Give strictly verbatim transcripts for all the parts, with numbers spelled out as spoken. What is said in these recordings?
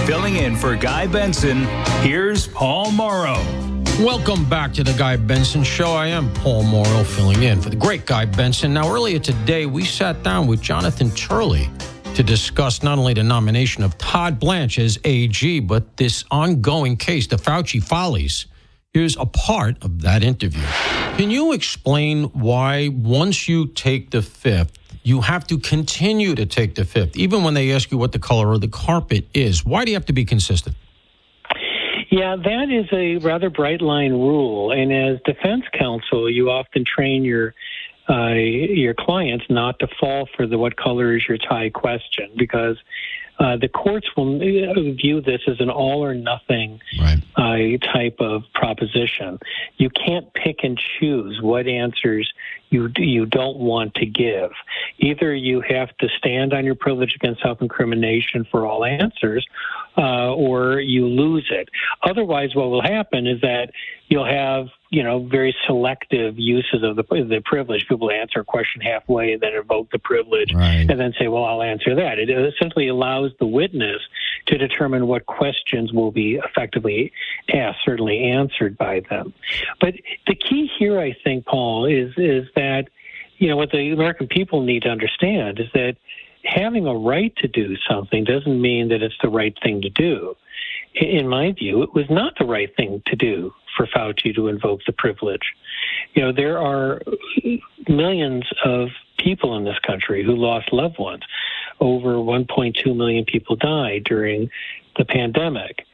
Filling in for Guy Benson, here's Paul Morrow. Welcome back to the Guy Benson Show. I am Paul Morrow, filling in for the great Guy Benson. Now, earlier today, we sat down with Jonathan Turley to discuss not only the nomination of Todd Blanche as A G, but this ongoing case, the Fauci Follies. Here's a part of that interview. Can you explain why once you take the fifth, you have to continue to take the fifth, even when they ask you what the color of the carpet is? Why do you have to be consistent? Yeah, that is a rather bright line rule. And as defense counsel, you often train your uh, your clients not to fall for the what color is your tie question, because uh, the courts will view this as an all or nothing right. uh, type of proposition. You can't pick and choose what answers you you don't want to give. Either you have to stand on your privilege against self-incrimination for all answers, uh, or you lose it. Otherwise, what will happen is that you'll have, you know, very selective uses of the, the privilege. People answer a question halfway and then invoke the privilege right. and then say, well, I'll answer that. It essentially allows the witness to determine what questions will be effectively asked, certainly answered by them. But the key here, I think, Paul, is is that, you know, what the American people need to understand is that having a right to do something doesn't mean that it's the right thing to do. In my view, it was not the right thing to do for Fauci to invoke the privilege. You know, there are millions of people in this country who lost loved ones. Over one point two million people died during the pandemic.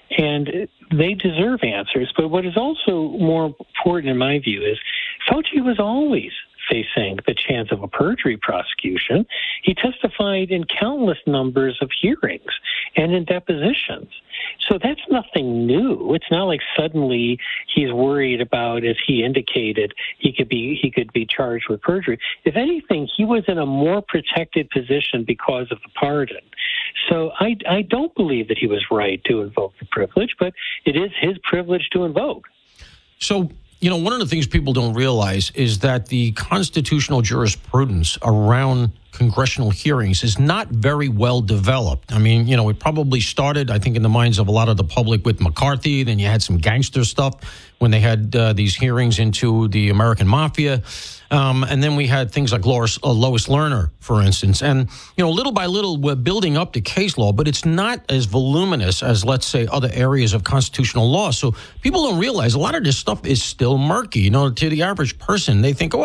And they deserve answers. But what is also more important, in my view, is Fauci was always facing the chance of a perjury prosecution. He testified in countless numbers of hearings and in depositions. So that's nothing new. It's not like suddenly he's worried about, as he indicated, he could be he could be charged with perjury. If anything, he was in a more protected position because of the pardon. So I, I don't believe that he was right to invoke the privilege, but it is his privilege to invoke. So, you know, one of the things people don't realize is that the constitutional jurisprudence around congressional hearings is not very well developed. I mean, you know, it probably started, I think, in the minds of a lot of the public with McCarthy. Then you had some gangster stuff when they had uh, these hearings into the American mafia. Um, and then we had things like Lois, uh, Lois Lerner, for instance. And, you know, little by little, we're building up the case law, but it's not as voluminous as, let's say, other areas of constitutional law. So people don't realize a lot of this stuff is still murky. You know, to the average person, they think, oh,